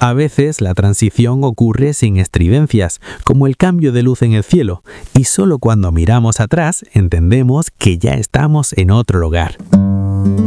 A veces la transición ocurre sin estridencias, como el cambio de luz en el cielo, y solo cuando miramos atrás entendemos que ya estamos en otro lugar.